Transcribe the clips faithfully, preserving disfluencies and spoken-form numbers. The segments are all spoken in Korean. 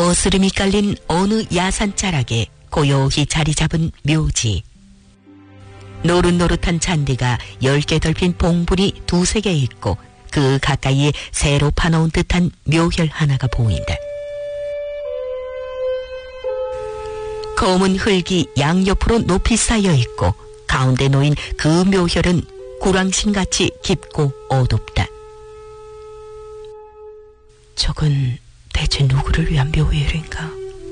어스름이 깔린 어느 야산자락에 고요히 자리 잡은 묘지. 노릇노릇한 잔디가 열 개 덜핀 봉분이 두세 개 있고 그 가까이에 새로 파놓은 듯한 묘혈 하나가 보인다. 검은 흙이 양옆으로 높이 쌓여 있고 가운데 놓인 그 묘혈은 구랑신같이 깊고 어둡다. 저건 대체 누구를 위한 묘혈인가?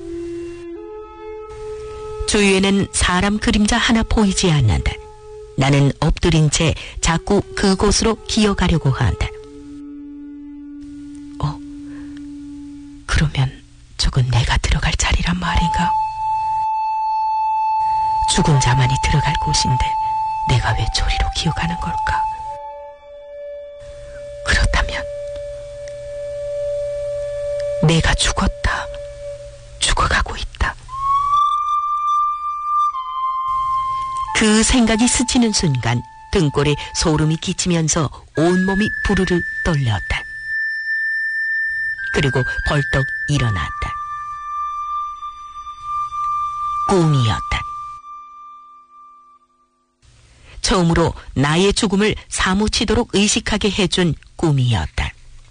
주위에는 사람 그림자 하나 보이지 않는다. 나는 엎드린 채 자꾸 그곳으로 기어가려고 한다. 어? 그러면 저건 내가 들어갈 자리란 말인가? 죽은 자만이 들어갈 곳인데 내가 왜 저리로 기어가는 걸까? 그렇다면 내가 죽었다. 죽어가고 있다. 그 생각이 스치는 순간 등골에 소름이 끼치면서 온몸이 부르르 떨렸다. 그리고 벌떡 일어났다. 꿈이었다. 처음으로 나의 죽음을 사무치도록 의식하게 해준 꿈이었다.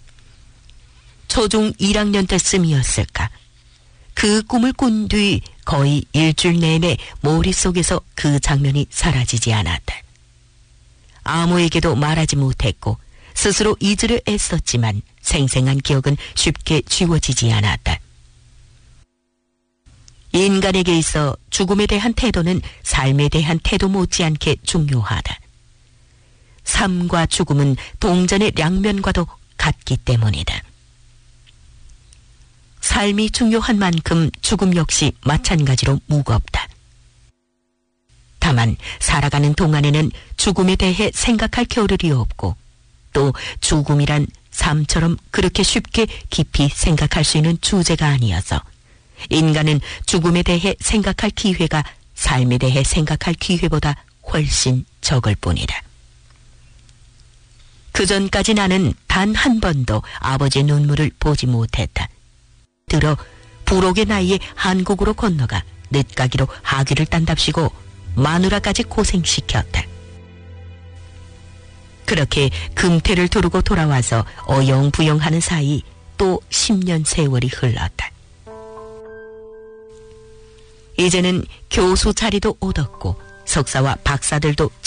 초중 일 학년 때쯤이었을까. 그 꿈을 꾼 뒤 거의 일주일 내내 머릿속에서 그 장면이 사라지지 않았다. 아무에게도 말하지 못했고 스스로 잊으려 애썼지만 생생한 기억은 쉽게 지워지지 않았다. 인간에게 있어 죽음에 대한 태도는 삶에 대한 태도 못지않게 중요하다. 삶과 죽음은 동전의 양면과도 같기 때문이다. 삶이 중요한 만큼 죽음 역시 마찬가지로 무겁다. 다만 살아가는 동안에는 죽음에 대해 생각할 겨를이 없고 또 죽음이란 삶처럼 그렇게 쉽게 깊이 생각할 수 있는 주제가 아니어서 인간은 죽음에 대해 생각할 기회가 삶에 대해 생각할 기회보다 훨씬 적을 뿐이다. 그전까지 나는 단 한 번도 아버지의 눈물을 보지 못했다. 들어 부록의 나이에 한국으로 건너가 늦가기로 학위를 딴답시고 마누라까지 고생시켰다. 그렇게 금태를 두르고 돌아와서 어영부영하는 사이 또 십 년 세월이 흘렀다. 이제는 교수 자리도 얻었고 석사와 박사들도